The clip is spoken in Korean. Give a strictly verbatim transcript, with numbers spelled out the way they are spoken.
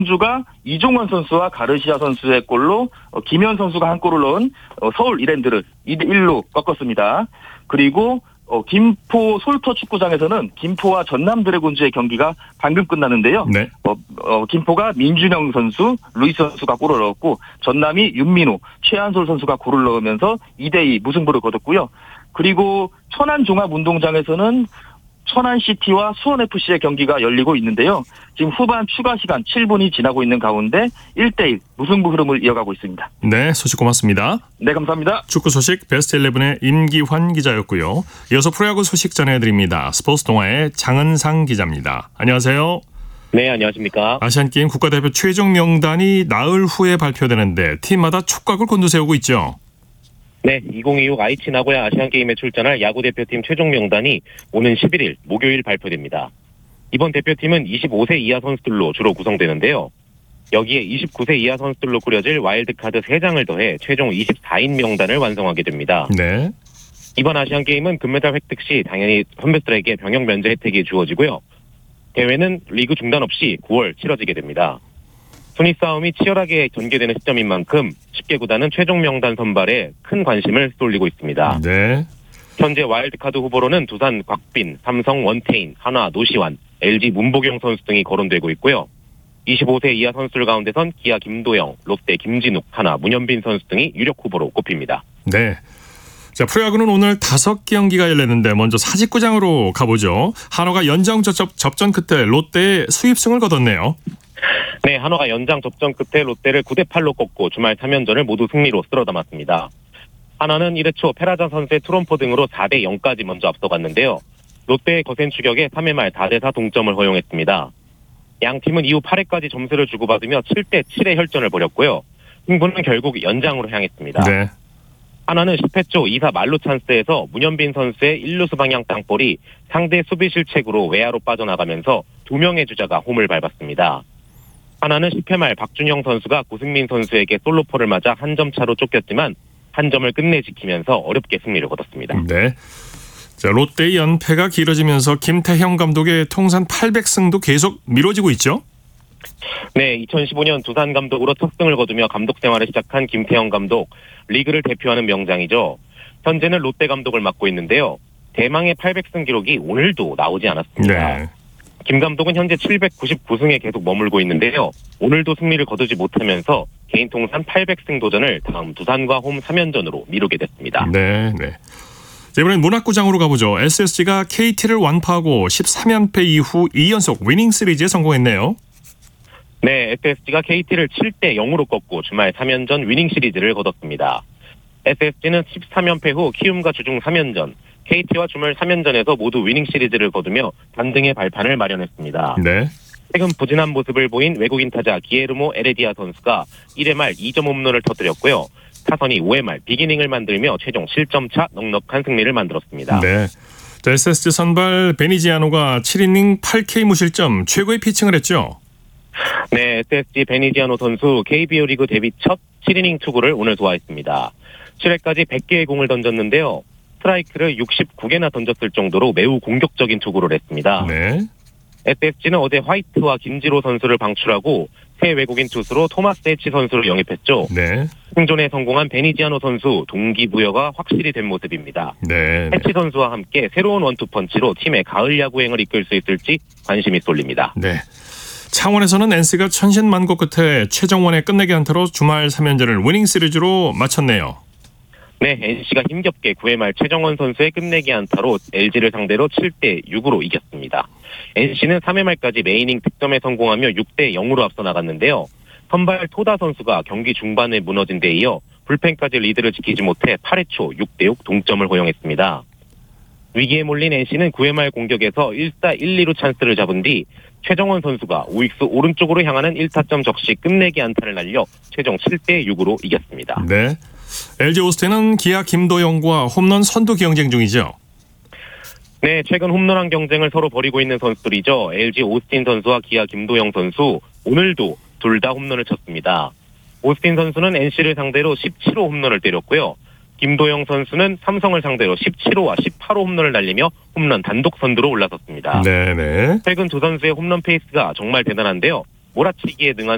주가 이종원 선수와 가르시아 선수의 골로 김현 선수가 한 골을 넣은 서울 이랜드를 이 대 일로 꺾었습니다. 그리고 김포 솔터 축구장에서는 김포와 전남 드래곤즈의 경기가 방금 끝났는데요. 네. 어, 어, 김포가 민준영 선수, 루이스 선수가 골을 넣었고 전남이 윤민호, 최한솔 선수가 골을 넣으면서 이 대 이 무승부를 거뒀고요. 그리고 천안종합운동장에서는 천안시티와 수원에프씨의 경기가 열리고 있는데요. 지금 후반 추가 시간 칠 분이 지나고 있는 가운데 일 대 일 무승부 흐름을 이어가고 있습니다. 네, 소식 고맙습니다. 네, 감사합니다. 축구 소식 베스트 십일의 임기환 기자였고요. 이어서 프로야구 소식 전해드립니다. 스포츠 동아의 장은상 기자입니다. 안녕하세요. 네, 안녕하십니까. 아시안게임 국가대표 최종 명단이 나흘 후에 발표되는데 팀마다 촉각을 곤두세우고 있죠. 네, 이천이십육 아이치 나고야 아시안게임에 출전할 야구대표팀 최종 명단이 오는 십일일 목요일 발표됩니다. 이번 대표팀은 이십오 세 이하 선수들로 주로 구성되는데요. 여기에 이십구 세 이하 선수들로 꾸려질 와일드카드 세 장을 더해 최종 이십사 인 명단을 완성하게 됩니다. 네. 이번 아시안게임은 금메달 획득 시 당연히 선배들에게 병역 면제 혜택이 주어지고요. 대회는 리그 중단 없이 구월 치러지게 됩니다. 순위 싸움이 치열하게 전개되는 시점인 만큼 십 개 구단은 최종 명단 선발에 큰 관심을 쏠리고 있습니다. 네. 현재 와일드카드 후보로는 두산 곽빈, 삼성 원태인, 한화 노시환, 엘지 문보경 선수 등이 거론되고 있고요. 이십오 세 이하 선수들 가운데선 기아 김도영, 롯데 김진욱, 하나 문현빈 선수 등이 유력 후보로 꼽힙니다. 네. 자, 프로야구는 오늘 다섯 경기가 열렸는데 먼저 사직구장으로 가보죠. 한화가 연장 접전, 접전 끝에 롯데의 수입승을 거뒀네요. 네, 한화가 연장 접전 끝에 롯데를 구 대 팔로 꺾고 주말 삼 연전을 모두 승리로 쓸어담았습니다. 한화는 일 회 초 페라자 선수의 트럼프 등으로 사 대 영까지 먼저 앞서갔는데요. 롯데의 거센 추격에 삼 회 말 사 대 사 동점을 허용했습니다. 양 팀은 이후 팔 회까지 점수를 주고받으며 칠 대 칠의 혈전을 벌였고요. 승부는 결국 연장으로 향했습니다. 네. 한화는 십 회 초 이 사 만루 찬스에서 문현빈 선수의 일 루수 방향 땅볼이 상대 수비 실책으로 외야로 빠져나가면서 두 명의 주자가 홈을 밟았습니다. 하나는 십 회 말 박준영 선수가 고승민 선수에게 솔로포를 맞아 한 점 차로 쫓겼지만 한 점을 끝내 지키면서 어렵게 승리를 거뒀습니다. 네. 자, 롯데의 연패가 길어지면서 김태형 감독의 통산 팔백 승도 계속 미뤄지고 있죠? 네, 이천십오 년 두산 감독으로 첫 승을 거두며 감독 생활을 시작한 김태형 감독, 리그를 대표하는 명장이죠. 현재는 롯데 감독을 맡고 있는데요. 대망의 팔백 승 기록이 오늘도 나오지 않았습니다. 네. 김 감독은 현재 칠백구십구 승에 계속 머물고 있는데요. 오늘도 승리를 거두지 못하면서 개인 통산 팔백 승 도전을 다음 두산과 홈 삼 연전으로 미루게 됐습니다. 네, 네. 자, 이번엔 문학구장으로 가보죠. 에스에스지가 케이티를 완파하고 십삼 연패 이후 이 연속 위닝 시리즈에 성공했네요. 네, 에스에스지가 케이티를 칠 대 영으로 꺾고 주말 삼 연전 위닝 시리즈를 거뒀습니다. 에스에스지는 십삼 연패 후 키움과 주중 삼 연전, 케이티와 주말 삼 연전에서 모두 위닝 시리즈를 거두며 반등의 발판을 마련했습니다. 네. 최근 부진한 모습을 보인 외국인 타자 기에르모 에레디아 선수가 일 회 말 이 점 홈런을 터뜨렸고요. 타선이 오 회 말 비기닝을 만들며 최종 칠 점 차 넉넉한 승리를 만들었습니다. 네. 자, 에스에스지 선발 베니지아노가 칠 이닝 팔 케이 무실점 최고의 피칭을 했죠. 네, 에스에스지 베니지아노 선수 케이비오 리그 데뷔 첫 칠 이닝 투구를 오늘 소화했습니다. 칠 회까지 백 개의 공을 던졌는데요. 스트라이크를 육십구 개나 던졌을 정도로 매우 공격적인 투구를 했습니다. 네. 에스에스지는 어제 화이트와 김지로 선수를 방출하고 새 외국인 투수로 토마스 해치 선수를 영입했죠. 네. 승존에 성공한 베니지아노 선수 동기부여가 확실히 된 모습입니다. 네. 해치 선수와 함께 새로운 원투펀치로 팀의 가을 야구행을 이끌 수 있을지 관심이 쏠립니다. 네. 창원에서는 엔씨가 천신만고 끝에 최정원의 끝내기 안타로 주말 삼 연전을 위닝 시리즈로 마쳤네요. 네, 엔씨가 힘겹게 구 회 말 최정원 선수의 끝내기 안타로 엘지를 상대로 칠 대 육으로 이겼습니다. 엔씨는 삼 회 말까지 매이닝 득점에 성공하며 육 대 영으로 앞서 나갔는데요. 선발 토다 선수가 경기 중반에 무너진 데 이어 불펜까지 리드를 지키지 못해 팔 회 초 육 대 육 동점을 허용했습니다. 위기에 몰린 엔씨는 구 회 말 공격에서 일 사 일 이루 찬스를 잡은 뒤 최정원 선수가 우익수 오른쪽으로 향하는 일 타점 적시 끝내기 안타를 날려 최종 칠 대 육으로 이겼습니다. 네. 엘지 오스틴은 기아 김도영과 홈런 선두 경쟁 중이죠. 네, 최근 홈런왕 경쟁을 서로 벌이고 있는 선수들이죠. 엘지 오스틴 선수와 기아 김도영 선수, 오늘도 둘 다 홈런을 쳤습니다. 오스틴 선수는 엔씨를 상대로 십칠 호 홈런을 때렸고요. 김도영 선수는 삼성을 상대로 십칠 호와 십팔 호 홈런을 날리며 홈런 단독 선두로 올라섰습니다. 네네. 최근 두 선수의 홈런 페이스가 정말 대단한데요. 몰아치기에 능한